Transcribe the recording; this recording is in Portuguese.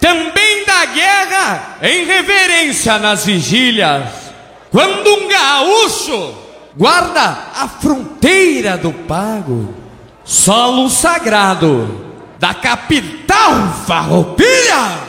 também da guerra, em reverência nas vigílias, quando um gaúcho guarda a fronteira do pago, solo sagrado da capital farroupilha.